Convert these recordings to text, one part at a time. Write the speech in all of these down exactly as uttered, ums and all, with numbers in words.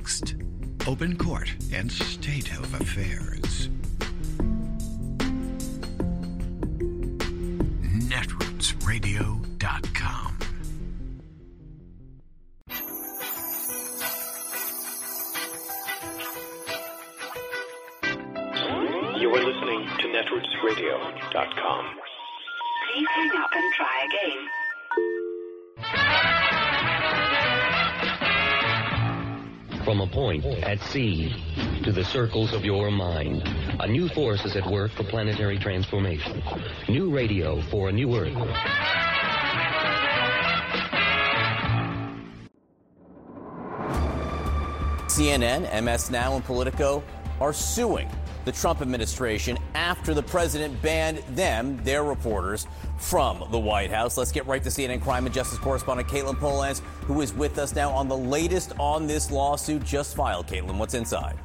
next. Open Court and State of Affairs. netroots radio dot com. You are listening to netroots radio dot com. Please hang up and try again. From a point at sea to the circles of your mind, a new force is at work for planetary transformation. New radio for a new Earth. C N N, M S Now, and Politico are suing the Trump administration after the president banned them, their reporters, from the White House. Let's get right to C N N crime and justice correspondent Caitlin Polans, who is with us now on the latest on this lawsuit just filed. Caitlin, what's inside?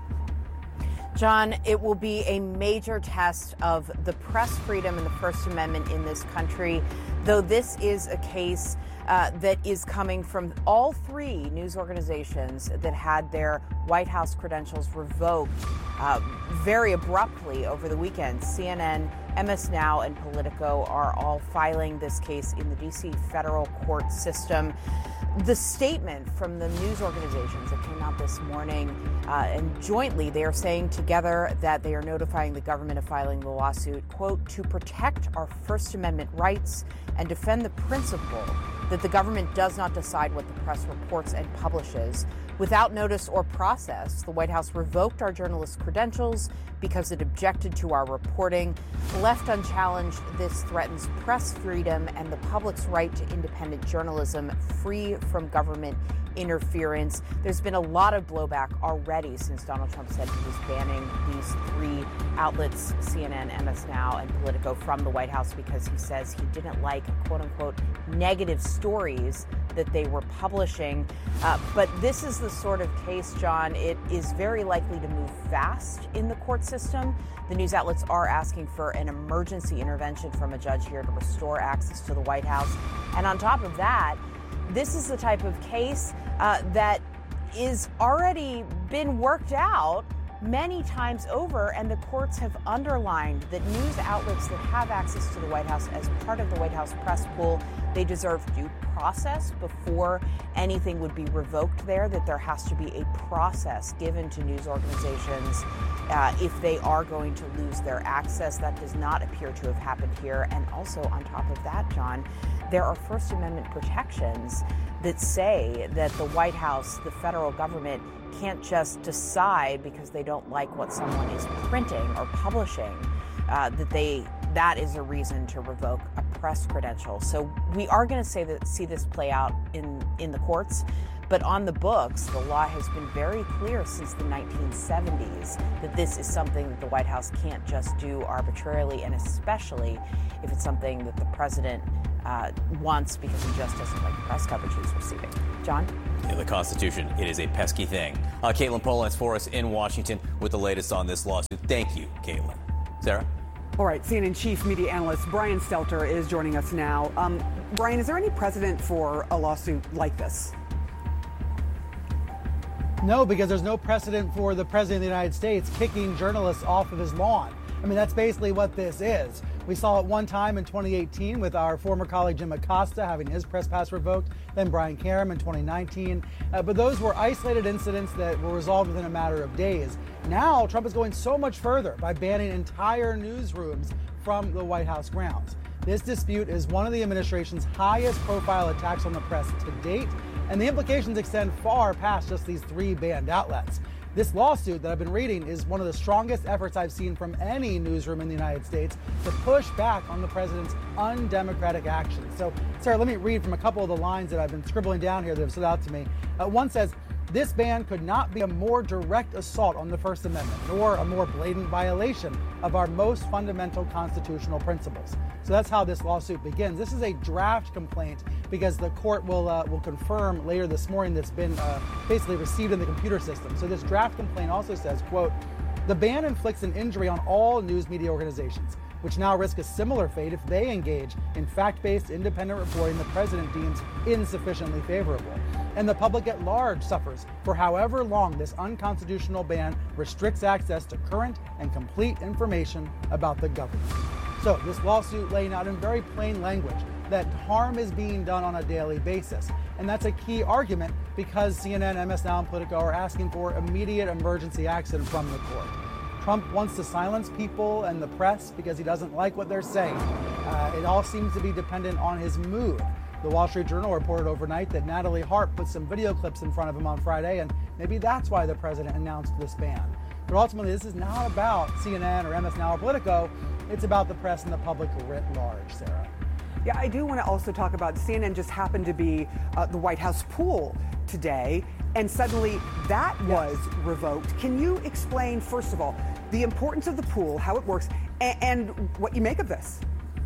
John, it will be a major test of the press freedom and the First Amendment in this country, though this is a case uh, that is coming from all three news organizations that had their White House credentials revoked uh, very abruptly over the weekend. C N N, M S Now, and Politico are all filing this case in the D C federal court system. The statement from the news organizations that came out this morning, uh, and jointly they are saying together that they are notifying the government of filing the lawsuit, quote, to protect our First Amendment rights and defend the principle that the government does not decide what the press reports and publishes. Without notice or process, the White House revoked our journalists' credentials because it objected to our reporting. Left unchallenged, this threatens press freedom and the public's right to independent journalism free from government interference. There's been a lot of blowback already since Donald Trump said he was banning these three outlets, C N N, M S Now, and Politico, from the White House because he says he didn't like, quote unquote, negative stories that they were publishing. Uh, but this is the sort of case, John, it is very likely to move fast in the court system. The news outlets are asking for an emergency intervention from a judge here to restore access to the White House. And on top of that, this is the type of case uh, that is already been worked out many times over, and the courts have underlined that news outlets that have access to the White House as part of the White House press pool, they deserve due process before anything would be revoked there, that there has to be a process given to news organizations uh, if they are going to lose their access. That does not appear to have happened here. And also on top of that, John, there are First Amendment protections that say that the White House, the federal government, can't just decide because they don't like what someone is printing or publishing, uh, that they that is a reason to revoke a press credential. So we are going to say that see this play out in, in the courts, but on the books, the law has been very clear since the nineteen seventies that this is something that the White House can't just do arbitrarily, and especially if it's something that the president uh, wants because he just doesn't like the press coverage he's receiving. John? In the Constitution, it is a pesky thing. Uh, Caitlin Polans for us in Washington with the latest on this lawsuit. Thank you, Caitlin. Sarah? All right, C N N Chief Media Analyst Brian Stelter is joining us now. Um, Brian, is there any precedent for a lawsuit like this? No, because there's no precedent for the President of the United States kicking journalists off of his lawn. I mean, that's basically what this is. We saw it one time in twenty eighteen with our former colleague Jim Acosta having his press pass revoked, then Brian Karem in twenty nineteen. Uh, but those were isolated incidents that were resolved within a matter of days. Now, Trump is going so much further by banning entire newsrooms from the White House grounds. This dispute is one of the administration's highest profile attacks on the press to date, and the implications extend far past just these three banned outlets. This lawsuit that I've been reading is one of the strongest efforts I've seen from any newsroom in the United States to push back on the president's undemocratic actions. So, Sarah, let me read from a couple of the lines that I've been scribbling down here that have stood out to me. Uh, one says, "This ban could not be a more direct assault on the First Amendment, nor a more blatant violation of our most fundamental constitutional principles." So that's how this lawsuit begins. This is a draft complaint because the court will uh, will confirm later this morning that's been uh, basically received in the computer system. So this draft complaint also says, quote, "The ban inflicts an injury on all news media organizations, which now risk a similar fate if they engage in fact-based independent reporting the president deems insufficiently favorable. And the public at large suffers for however long this unconstitutional ban restricts access to current and complete information about the government. So this lawsuit laying out in very plain language that harm is being done on a daily basis. And that's a key argument because C N N, M S Now, and Politico are asking for immediate emergency action from the court. Trump wants to silence people and the press because he doesn't like what they're saying. Uh, it all seems to be dependent on his mood. The Wall Street Journal reported overnight that Natalie Hart put some video clips in front of him on Friday, and maybe that's why the president announced this ban. But ultimately, this is not about C N N or M S Now or Politico. It's about the press and the public writ large, Sarah. Yeah, I do want to also talk about C N N just happened to be uh, the White House pool today, and suddenly that yes. was revoked. Can you explain, first of all, the importance of the pool, how it works, and, and what you make of this?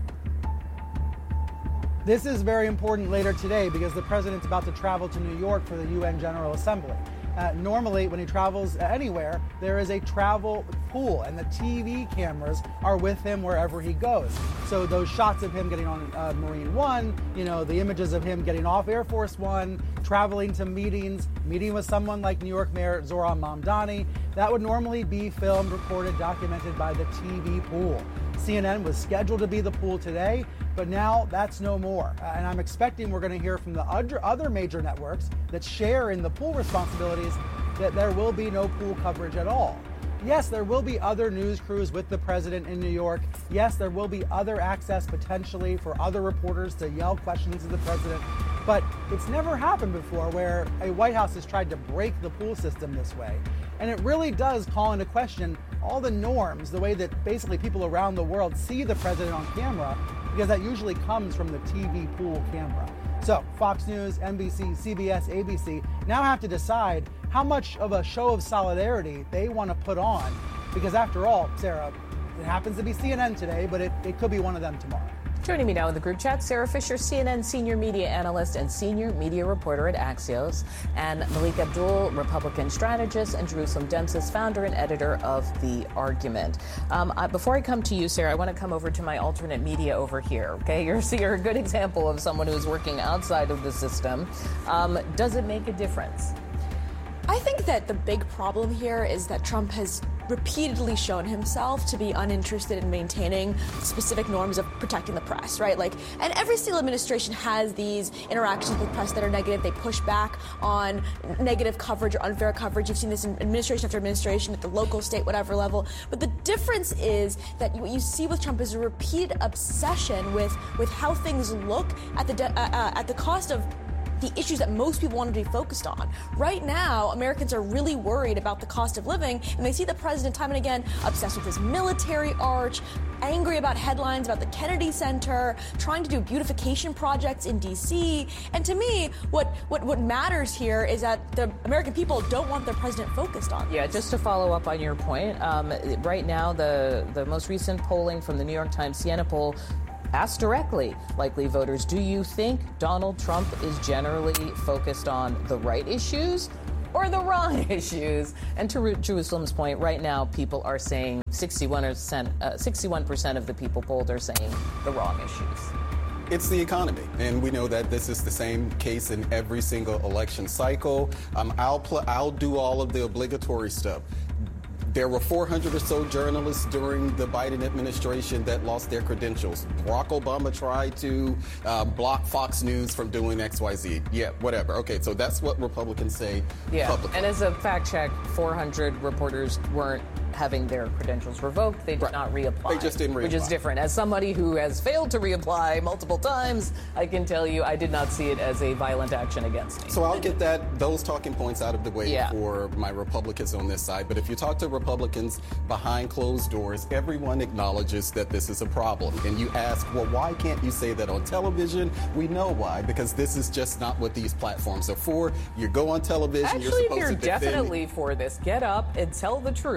This is very important later today because the president's about to travel to New York for the U N General Assembly. Uh, normally, when he travels anywhere, there is a travel pool, and the T V cameras are with him wherever he goes. So those shots of him getting on uh, Marine One, you know, the images of him getting off Air Force One, traveling to meetings, meeting with someone like New York Mayor Zohran Mamdani, that would normally be filmed, recorded, documented by the T V pool. C N N was scheduled to be the pool today, but now that's no more. Uh, and I'm expecting we're going to hear from the other, other major networks that share in the pool responsibilities that there will be no pool coverage at all. Yes, there will be other news crews with the president in New York. Yes, there will be other access potentially for other reporters to yell questions at the president. But it's never happened before where a White House has tried to break the pool system this way. And it really does call into question all the norms, the way that basically people around the world see the president on camera, because that usually comes from the T V pool camera. So Fox News, N B C, C B S, A B C now have to decide how much of a show of solidarity they want to put on, because after all, Sarah, it happens to be C N N today, but it, it could be one of them tomorrow. Joining me now in the group chat, Sarah Fisher, C N N senior media analyst and senior media reporter at Axios, and Malik Abdul, Republican strategist, and Jerusalem Demsis, founder and editor of The Argument. Um, I, before I come to you, Sarah, I want to come over to my alternate media over here. Okay, you're, so you're a good example of someone who's working outside of the system. Um, does it make a difference? I think that the big problem here is that Trump has repeatedly shown himself to be uninterested in maintaining specific norms of protecting the press, right? Like, and every single administration has these interactions with the press that are negative. They push back on negative coverage or unfair coverage. You've seen this in administration after administration at the local, state, whatever level. But the difference is that what you see with Trump is a repeated obsession with, with how things look at the, de- uh, uh, at the cost of the issues that most people want to be focused on. Right now, Americans are really worried about the cost of living, and they see the president time and again obsessed with his military arch, angry about headlines about the Kennedy Center, trying to do beautification projects in D C. And to me, what, what, what matters here is that the American people don't want their president focused on. Yeah, just to follow up on your point, um, right now, the, the most recent polling from the New York Times Siena poll asked directly, likely voters, do you think Donald Trump is generally focused on the right issues or the wrong issues? And to Jerusalem's point, right now people are saying sixty-one percent, uh, sixty-one percent of the people polled are saying the wrong issues. It's the economy, and we know that this is the same case in every single election cycle. Um, I'll pl- I'll do all of the obligatory stuff. There were four hundred or so journalists during the Biden administration that lost their credentials. Barack Obama tried to uh, block Fox News from doing X Y Z. Yeah, whatever. Okay, so that's what Republicans say yeah. publicly. And as a fact check, four hundred reporters weren't having their credentials revoked. They did right. not reapply. They just didn't reapply. Which is different. As somebody who has failed to reapply multiple times, I can tell you I did not see it as a violent action against me. So I'll get that those talking points out of the way yeah. for my Republicans on this side. But if you talk to Republicans behind closed doors, everyone acknowledges that this is a problem. And you ask, well, why can't you say that on television? We know why, because this is just not what these platforms are for. You go on television, Actually, you're supposed if you're to defend. definitely for this, get up and tell the truth. Well,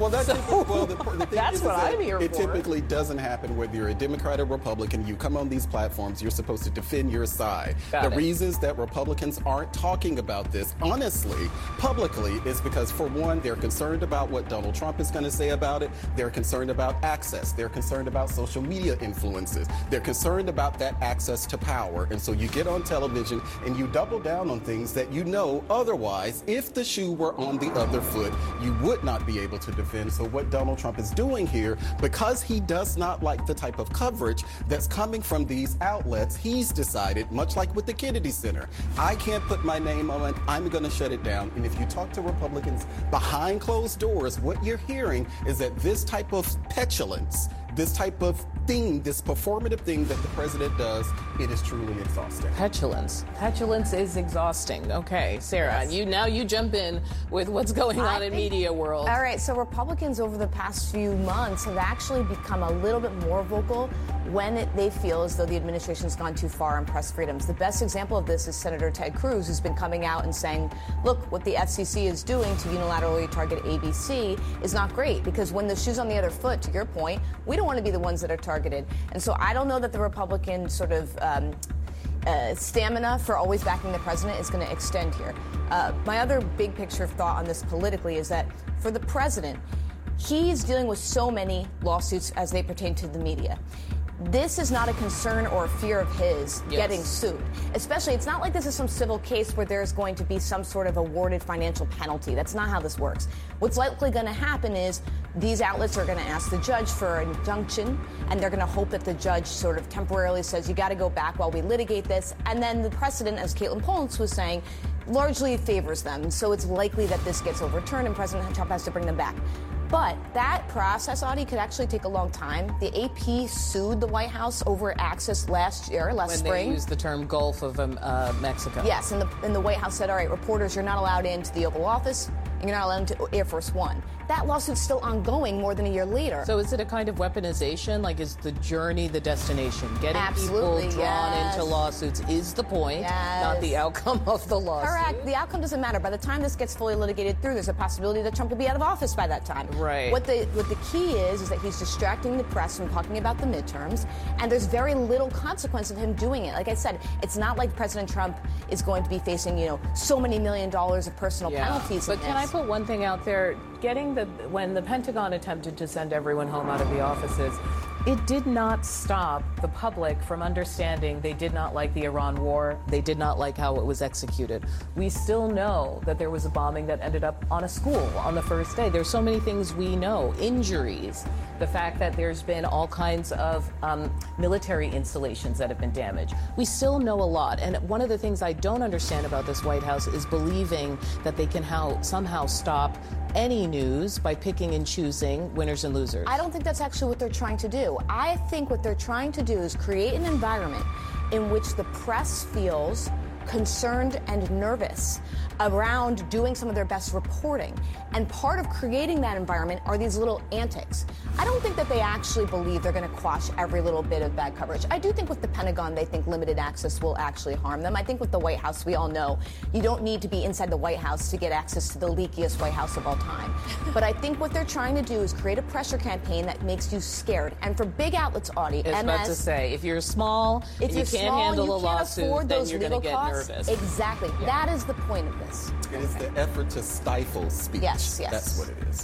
that's so, well, the, the thing that's is, what is that I'm here it for. It typically doesn't happen whether you're a Democrat or Republican. You come on these platforms, you're supposed to defend your side. Got the it. reasons that Republicans aren't talking about this, honestly, publicly, is because, for one, they're concerned about what Donald Trump is going to say about it. They're concerned about access. They're concerned about social media influences. They're concerned about that access to power. And so you get on television and you double down on things that you know otherwise, if the shoe were on the other foot, you would not be able to defend. So what Donald Trump is doing here, because he does not like the type of coverage that's coming from these outlets, he's decided, much like with the Kennedy Center, I can't put my name on it, I'm going to shut it down. And if you talk to Republicans behind closed doors, what you're hearing is that this type of petulance, this type of thing, this performative thing that the president does, it is truly exhausting. Petulance. Petulance is exhausting. Okay, Sarah, Yes. you now you jump in with what's going I on in think- media world. All right, so Republicans over the past few months have actually become a little bit more vocal when it, they feel as though the administration's gone too far on press freedoms. The best example of this is Senator Ted Cruz, who's been coming out and saying, look, what the F C C is doing to unilaterally target A B C is not great, because when the shoe's on the other foot, to your point, we don't want to be the ones that are targeted. And so I don't know that the Republican sort of um, uh, stamina for always backing the president is going to extend here. Uh, my other big picture of thought on this politically is that for the president, he's dealing with so many lawsuits as they pertain to the media. This is not a concern or a fear of his Yes. getting sued. Especially, it's not like this is some civil case where there's going to be some sort of awarded financial penalty. That's not how this works. What's likely going to happen is these outlets are going to ask the judge for an injunction, and they're going to hope that the judge sort of temporarily says, you got to go back while we litigate this. And then the precedent, as Caitlin Pollins was saying, largely favors them. So it's likely that this gets overturned and President Trump has to bring them back. But that process, Audie, could actually take a long time. The A P sued the White House over access last year, last when spring. they used the term Gulf of um, uh, Mexico. Yes, and the, and the White House said, all right, reporters, you're not allowed into the Oval Office, and you're not allowed into Air Force One. That lawsuit's still ongoing more than a year later. So is it a kind of weaponization? Like, is the journey the destination? Getting Absolutely, people drawn yes. into lawsuits is the point, Yes. not the outcome of the lawsuit. Correct. The outcome doesn't matter. By the time this gets fully litigated through, there's a possibility that Trump will be out of office by that time. Right. What the what the key is is that he's distracting the press from talking about the midterms, and there's very little consequence of him doing it. Like I said, it's not like President Trump is going to be facing, you know, so many million dollars of personal Yeah. penalties. But in can I this. put one thing out there? Getting the when the Pentagon attempted to send everyone home out of the offices, it did not stop the public from understanding they did not like the Iran war. They did not like how it was executed. We still know that there was a bombing that ended up on a school on the first day. There's so many things we know. Injuries. The fact that there's been all kinds of um, military installations that have been damaged. We still know a lot. And one of the things I don't understand about this White House is believing that they can how, somehow stop any news by picking and choosing winners and losers. I don't think that's actually what they're trying to do. I think what they're trying to do is create an environment in which the press feels concerned and nervous around doing some of their best reporting. And part of creating that environment are these little antics. I don't think that they actually believe they're going to quash every little bit of bad coverage. I do think with the Pentagon, they think limited access will actually harm them. I think with the White House, we all know you don't need to be inside the White House to get access to the leakiest White House of all time. But I think what they're trying to do is create a pressure campaign that makes you scared. And for big outlets, Audie, I was M about to S, say, if you're small if and you're you can't small, handle you a can't lawsuit, afford then those you're going to legal get costs. nervous. Exactly. Yeah. That is the point of this. It is the effort to stifle speech. Yes, yes. That's what it is.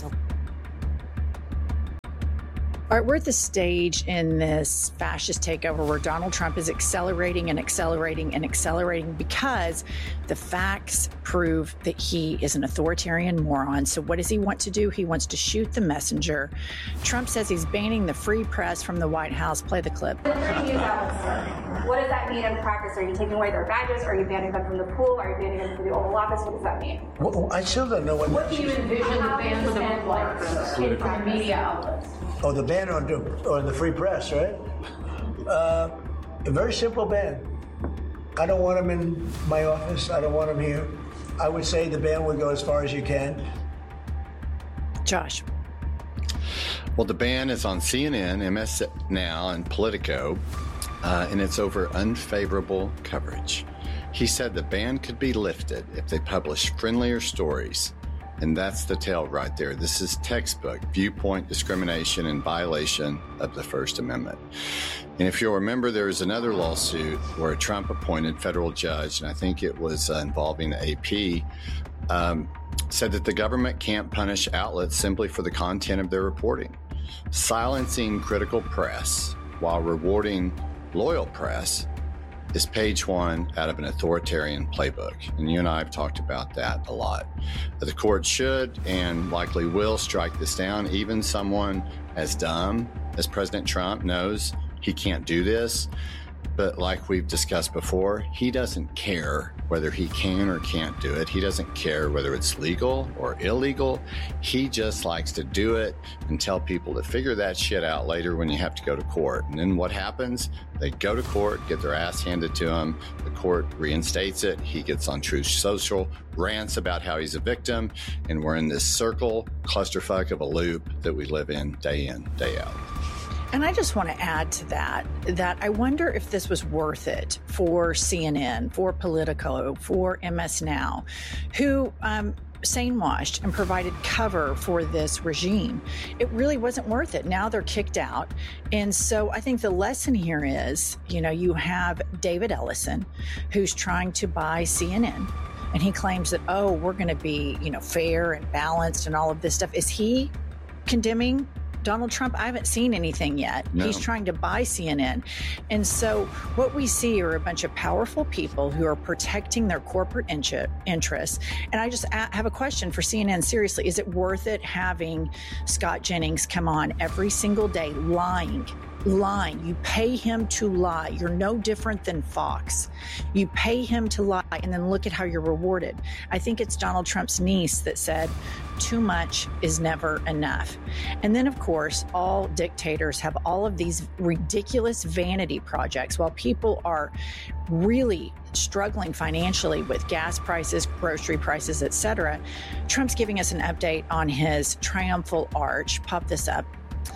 All right, we're at the stage in this fascist takeover where Donald Trump is accelerating and accelerating and accelerating because the facts prove that he is an authoritarian moron. So what does he want to do? He wants to shoot the messenger. Trump says he's banning the free press from the White House. Play the clip. What does that mean in practice? Are you taking away their badges? Are you banning them from the pool? Are you banning them from the Oval Office? What does that mean? Well, I still don't know what. What do you envision the ban to look like for the media outlets? Oh, the ban on the, on the free press, right? Uh, a very simple ban. I don't want them in my office. I don't want them here. I would say the ban would go as far as you can. Josh. Well, the ban is on C N N, M S Now, and Politico, uh, and it's over unfavorable coverage. He said the ban could be lifted if they publish friendlier stories. And that's the tale right there. This is textbook viewpoint discrimination and violation of the First Amendment. And if you'll remember, there was another lawsuit where a Trump-appointed federal judge, and I think it was uh, involving the A P, um, said that the government can't punish outlets simply for the content of their reporting. Silencing critical press while rewarding loyal press is page one out of an authoritarian playbook. And you and I have talked about that a lot. The court should and likely will strike this down. Even someone as dumb as President Trump knows he can't do this. But like we've discussed before, he doesn't care whether he can or can't do it. He doesn't care whether it's legal or illegal. He just likes to do it and tell people to figure that shit out later when you have to go to court. And then what happens? They go to court, get their ass handed to him. The court reinstates it. He gets on Truth Social, rants about how he's a victim. And we're in this circle, clusterfuck of a loop that we live in day in, day out. And I just want to add to that, that I wonder if this was worth it for C N N, for Politico, for M S Now, who um, sane-washed and provided cover for this regime. It really wasn't worth it. Now they're kicked out. And so I think the lesson here is, you know, you have David Ellison, who's trying to buy C N N. And he claims that, oh, we're going to be, you know, fair and balanced and all of this stuff. Is he condemning Donald Trump? I haven't seen anything yet. No. He's trying to buy C N N. And so what we see are a bunch of powerful people who are protecting their corporate in- interests. And I just a- have a question for C N N. Seriously, is it worth it having Scott Jennings come on every single day lying? Lying. You pay him to lie. You're no different than Fox. You pay him to lie, and then look at how you're rewarded. I think it's Donald Trump's niece that said, too much is never enough. And then, of course, all dictators have all of these ridiculous vanity projects while people are really struggling financially with gas prices, grocery prices, et cetera. Trump's giving us an update on his triumphal arch. Pop this up.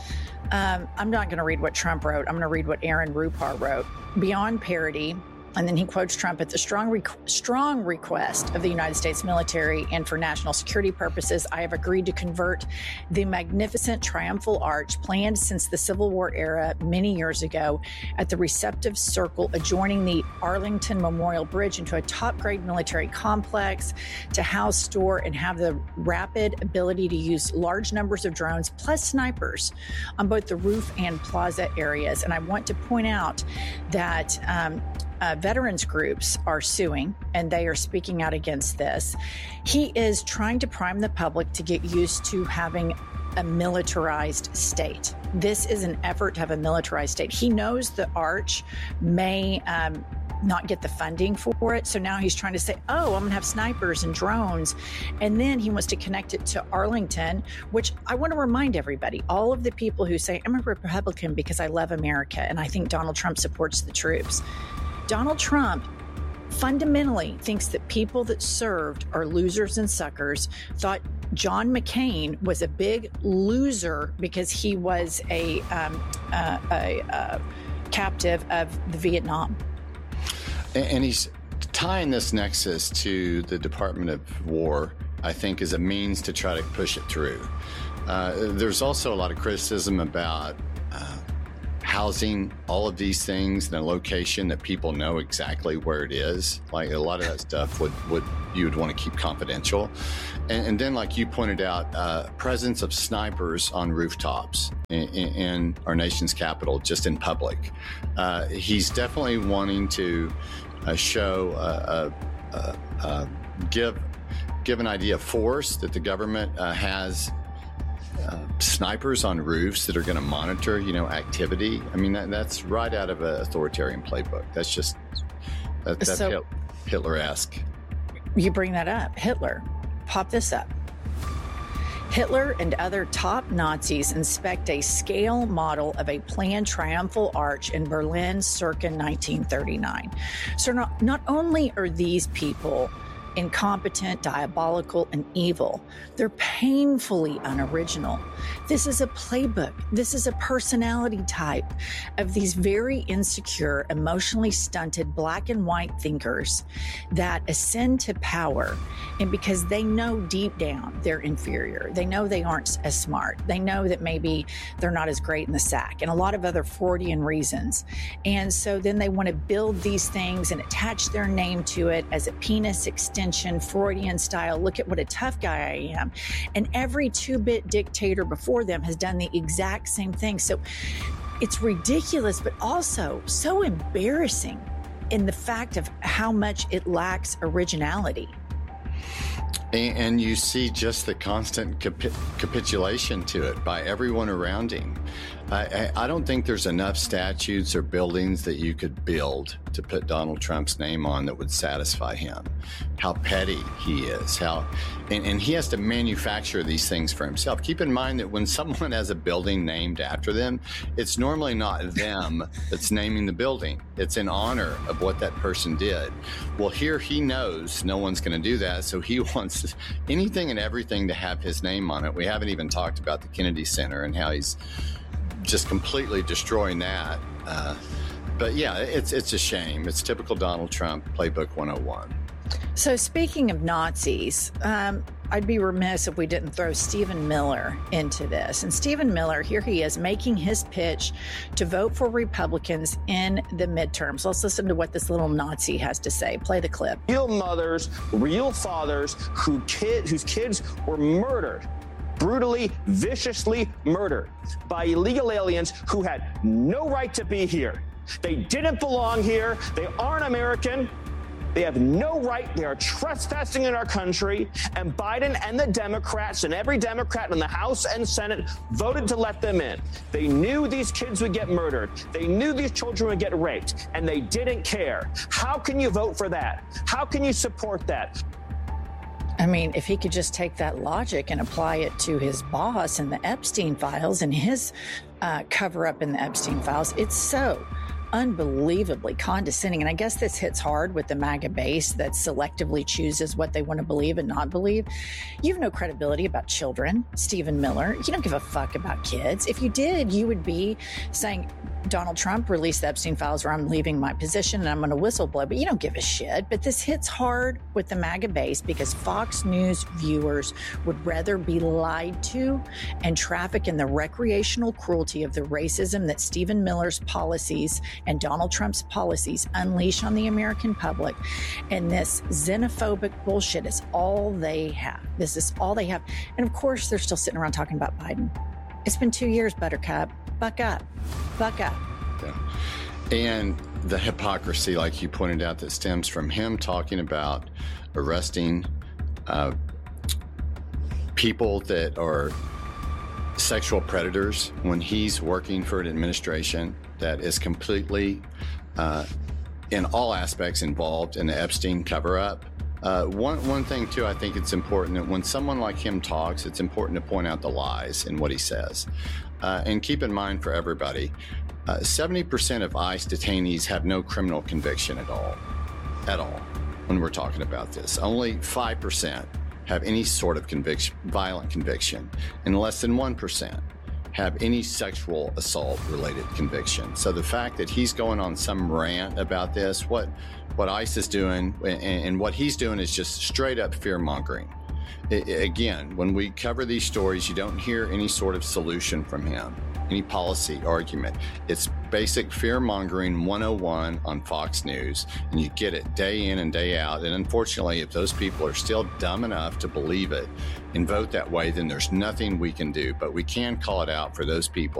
Um, I'm not going to read what Trump wrote. I'm going to read what Aaron Rupar wrote. Beyond parody, and then he quotes Trump, at the strong, re- strong request of the United States military and for national security purposes, I have agreed to convert the magnificent triumphal arch planned since the Civil War era many years ago at the receptive circle adjoining the Arlington Memorial Bridge into a top-grade military complex to house, store, and have the rapid ability to use large numbers of drones plus snipers on both the roof and plaza areas. And I want to point out that um, Uh, veterans groups are suing, and they are speaking out against this. He is trying to prime the public to get used to having a militarized state. This is an effort to have a militarized state. He knows the arch may um, not get the funding for it. So now he's trying to say, oh, I'm going to have snipers and drones. And then he wants to connect it to Arlington, which I want to remind everybody, all of the people who say, I'm a Republican because I love America and I think Donald Trump supports the troops. Donald Trump fundamentally thinks that people that served are losers and suckers, thought John McCain was a big loser because he was a, um, uh, a, a captive of the Vietnam. And he's tying this nexus to the Department of War, I think, as a means to try to push it through. Uh, there's also a lot of criticism about uh, housing all of these things in a location that people know exactly where it is. Like a lot of that stuff would, would you would want to keep confidential. And, and then, like you pointed out, uh, presence of snipers on rooftops in, in our nation's capital, just in public. Uh, he's definitely wanting to uh, show, uh, uh, uh, uh, give, give an idea of force that the government uh, has. Uh, snipers on roofs that are going to monitor, you know, activity. I mean, that, that's right out of an authoritarian playbook. That's just that, that's so, Hitler-esque. You bring that up, Hitler. Pop this up. Hitler and other top Nazis inspect a scale model of a planned triumphal arch in Berlin circa nineteen thirty-nine. So not, not only are these people incompetent, diabolical, and evil. They're painfully unoriginal. This is a playbook. This is a personality type of these very insecure, emotionally stunted black and white thinkers that ascend to power. And because they know deep down they're inferior, they know they aren't as smart, they know that maybe they're not as great in the sack, and a lot of other Freudian reasons. And so then they want to build these things and attach their name to it as a penis extension, Freudian style. Look at what a tough guy I am. And every two-bit dictator before them has done the exact same thing. So it's ridiculous, but also so embarrassing in the fact of how much it lacks originality. And you see just the constant capi- capitulation to it by everyone around him. I, I don't think there's enough statutes or buildings that you could build to put Donald Trump's name on that would satisfy him. How petty he is, how, and, and he has to manufacture these things for himself. Keep in mind that when someone has a building named after them, it's normally not them that's naming the building. It's in honor of what that person did. Well, here he knows no one's going to do that, so he wants anything and everything to have his name on it. We haven't even talked about the Kennedy Center and how he's just completely destroying that. Uh, but yeah, it's it's a shame. It's typical Donald Trump, playbook one oh one. So speaking of Nazis, um, I'd be remiss if we didn't throw Stephen Miller into this. And Stephen Miller, here he is making his pitch to vote for Republicans in the midterms. Let's listen to what this little Nazi has to say. Play the clip. Real mothers, real fathers who kid, whose kids were murdered. Brutally, viciously murdered by illegal aliens who had no right to be here. They didn't belong here. They aren't American. They have no right. They are trespassing in our country. And Biden and the Democrats and every Democrat in the House and Senate voted to let them in. They knew these kids would get murdered. They knew these children would get raped, and they didn't care. How can you vote for that? How can you support that? I mean, if he could just take that logic and apply it to his boss and the Epstein files and his uh, cover up in the Epstein files, it's so unbelievably condescending. And I guess this hits hard with the MAGA base that selectively chooses what they want to believe and not believe. You have no credibility about children, Stephen Miller. You don't give a fuck about kids. If you did, you would be saying, Donald Trump released the Epstein files or I'm leaving my position and I'm going to whistleblow, but you don't give a shit. But this hits hard with the MAGA base because Fox News viewers would rather be lied to and traffic in the recreational cruelty of the racism that Stephen Miller's policies and Donald Trump's policies unleash on the American public. And this xenophobic bullshit is all they have. This is all they have. And of course, they're still sitting around talking about Biden. It's been two years, Buttercup. Buck up. Buck up. Yeah. And the hypocrisy, like you pointed out, that stems from him talking about arresting uh, people that are sexual predators when he's working for an administration that is completely, uh, in all aspects, involved in the Epstein cover-up. Uh, one one thing, too, I think it's important that when someone like him talks, it's important to point out the lies in what he says. Uh, and keep in mind for everybody, uh, seventy percent of ICE detainees have no criminal conviction at all, at all, when we're talking about this. Only five percent have any sort of conviction, violent conviction, and less than one percent have any sexual assault related conviction. So the fact that he's going on some rant about this, what what ICE is doing and, and what he's doing is just straight up fear mongering. It, again, when we cover these stories, you don't hear any sort of solution from him, any policy argument. It's basic fear mongering one oh one on Fox News, and you get it day in and day out. And unfortunately, if those people are still dumb enough to believe it and vote that way, then there's nothing we can do. But we can call it out for those people